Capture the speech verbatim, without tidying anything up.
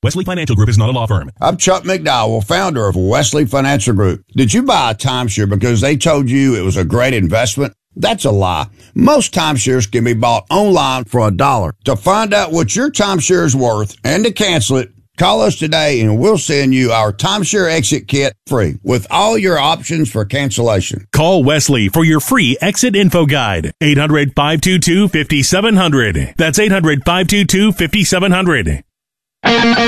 Wesley Financial Group is not a law firm. I'm Chuck McDowell, founder of Wesley Financial Group. Did you buy a timeshare because they told you it was a great investment? That's a lie. Most timeshares can be bought online for a dollar. To find out what your timeshare is worth and to cancel it, call us today and we'll send you our timeshare exit kit free with all your options for cancellation. Call Wesley for your free exit info guide. eight hundred, five two two, five seven zero zero. That's eight hundred, five two two, five seven zero zero.